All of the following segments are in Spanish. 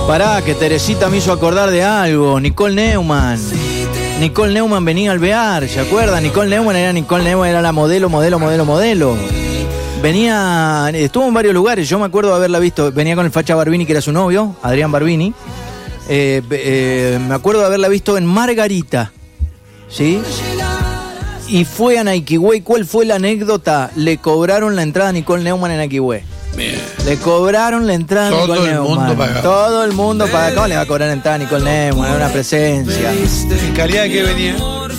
Pará, que Teresita me hizo acordar de algo. Nicole Neumann. Nicole Neumann venía al Bear, ¿se acuerdan? Nicole Neumann era la modelo. Venía, estuvo en varios lugares, yo me acuerdo de haberla visto. Venía con el Facha Barbini, que era su novio, Adrián Barbini. Me acuerdo de haberla visto en Margarita, ¿sí? Y fue a Nike Way. ¿Cuál fue la anécdota? Le cobraron la entrada a Nicole Neumann en Nike Way. Bien. Le cobraron la entrada a Nicole Neumann. Todo el mundo paga. ¿Cómo le va a cobrar la entrada a Nicole Neumann? Era una presencia. ¿En calidad de qué venía?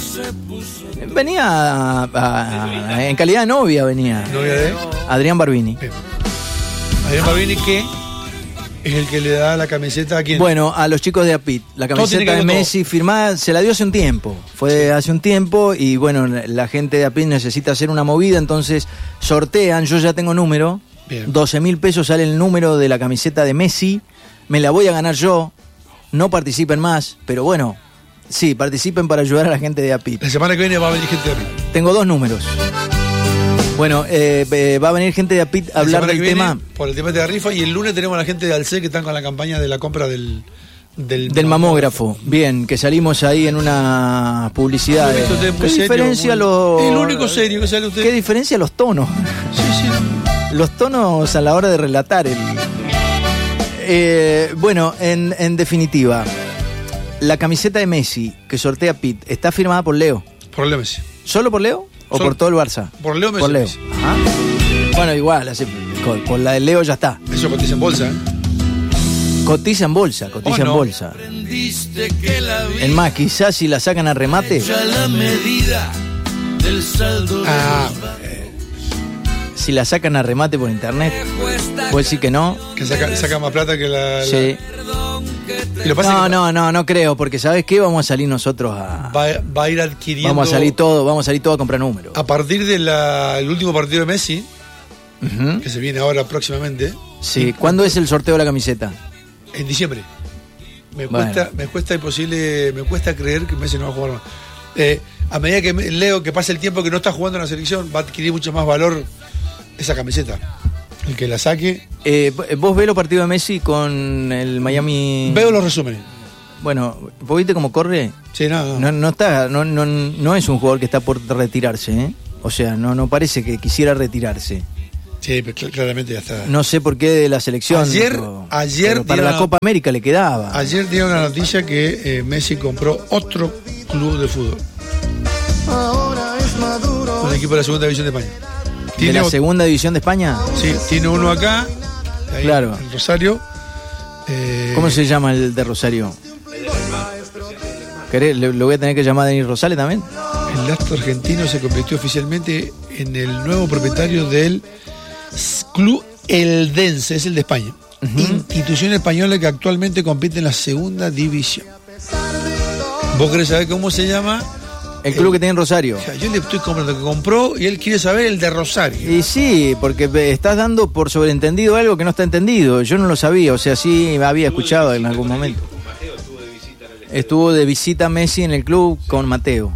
Venía en calidad de novia, venía. ¿Novia de? Adrián Barbini. Bien. Adrián Barbini, ¿qué? Es el que le da la camiseta a quién. Bueno, a los chicos de APIT. La camiseta de Messi firmada, se la dio hace un tiempo. Fue hace un tiempo y bueno, la gente de APIT necesita hacer una movida, entonces sortean, yo ya tengo número. Bien. 12.000 pesos sale el número de la camiseta de Messi. Me la voy a ganar yo. No participen más, pero bueno, sí, participen para ayudar a la gente de APIT. La semana que viene va a venir gente de APIT. Tengo 2 números. Bueno, va a venir gente de APIT a hablar del tema. Por el tema de la rifa, y el lunes tenemos a la gente de Alce que están con la campaña de la compra del mamógrafo. Bien, que salimos ahí en una publicidad. ¿Qué diferencia los... El único serio que sale usted. ¿Qué diferencia los tonos? Sí. Los tonos a la hora de relatar. Bueno, en definitiva, la camiseta de Messi que sortea Pitt está firmada por Leo. Por Leo Messi. ¿Solo por Leo? ¿O por todo el Barça? Por Leo Messi. Por Leo. Ajá. Bueno, igual, así, con la de Leo ya está. Eso cotiza en bolsa, ¿eh? Cotiza en bolsa. En bolsa. Es más, quizás si la sacan a remate. Si la sacan a remate por internet, puede decir que no. Que saca más plata que la... Sí. Y lo pasa no creo, porque ¿sabes qué? Vamos a salir nosotros a... Va a ir adquiriendo... Vamos a salir todo a comprar números. A partir del último partido de Messi, que se viene ahora próximamente. Sí, ¿cuándo es el sorteo de la camiseta? En diciembre. Me cuesta imposible, me cuesta creer que Messi no va a jugar más. A medida que leo que pasa el tiempo que no está jugando en la selección, va a adquirir mucho más valor esa camiseta. El que la saque. ¿Vos ves los partidos de Messi con el Miami? Veo los resúmenes. Bueno, ¿vos viste cómo corre? Sí, no es un jugador que está por retirarse, ¿eh? O sea, no parece que quisiera retirarse. Sí, pero claramente ya está. No sé por qué de la selección. Ayer para la Copa América le quedaba. Ayer dieron la noticia que Messi compró otro club de fútbol. Un equipo de la segunda división de España. ¿De la segunda división de España? Sí, tiene uno acá. Ahí, claro. En Rosario. ¿Cómo se llama el de Rosario? ¿Lo voy a tener que llamar Denis Rosales también? El astro argentino se convirtió oficialmente en el nuevo propietario del Club Eldense, es el de España. Institución española que actualmente compite en la segunda división. ¿Vos querés saber cómo se llama? El club que tiene en Rosario. O sea, yo le estoy comprando que compró y él quiere saber el de Rosario. Y sí, porque estás dando por sobreentendido algo que no está entendido. Yo no lo sabía, o sea, sí había escuchado en algún momento. Estuvo de visita Messi en el club con Mateo.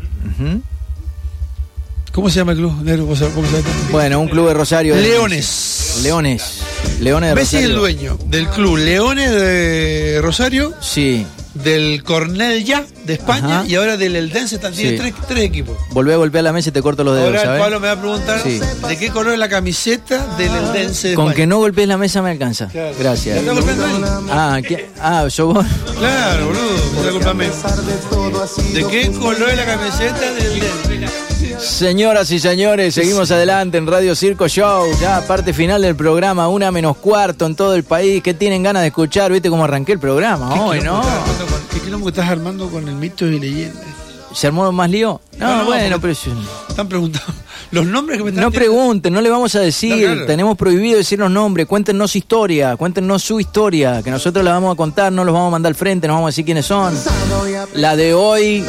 ¿Cómo se llama el club, Nero? Bueno, un club de Rosario. Leones de Messi Rosario. Messi es el dueño del club Leones de Rosario. Sí. Del Cornellà de España. Ajá. Y ahora del Eldense también. Tiene tres equipos. Volvé a golpear la mesa y te corto los dedos. Ahora ¿sabes? Pablo me va a preguntar de qué color es la camiseta del Eldense de Con España. que no golpees la mesa me alcanza. Claro. Gracias. ¿Está golpeando él? ¿Yo vos? Claro, boludo. ¿De qué color es la camiseta del Eldense? Señoras y señores, seguimos adelante en Radio Circo Show, ya parte final del programa, 1:45 en todo el país. ¿Qué tienen ganas de escuchar? ¿Viste cómo arranqué el programa hoy, no? ¿Qué quilombo estás armando con el mito y leyendas? ¿Se armó más lío? No, pero... Están preguntando los nombres que me están... No pregunten, no le vamos a decir, claro. Tenemos prohibido decir los nombres, cuéntenos su historia, que nosotros la vamos a contar, no los vamos a mandar al frente, no vamos a decir quiénes son. La de hoy...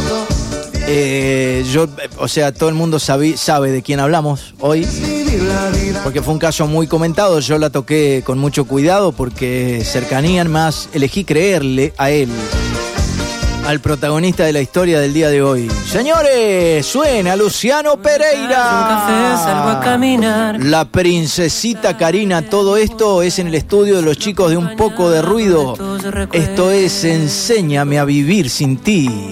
todo el mundo sabe de quién hablamos hoy, porque fue un caso muy comentado. Yo la toqué con mucho cuidado porque cercanía, más elegí creerle a él. al protagonista de la historia del día de hoy. Señores, suena Luciano Pereira. Salgo a caminar. La princesita Karina, todo esto es en el estudio de los chicos de Un Poco de Ruido. Esto es Enséñame a vivir sin ti.